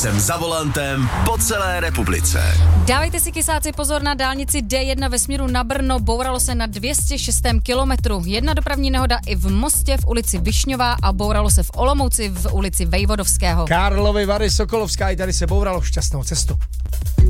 jsem za volantem po celé republice. Dávejte si kysáci pozor na dálnici D1 ve směru na Brno, bouralo se na 206. kilometru. Jedna dopravní nehoda i v Mostě v ulici Višňová a bouralo se v Olomouci v ulici Vejvodovského. Karlovy Vary, Sokolovská, i tady se bouralo, šťastnou cestu.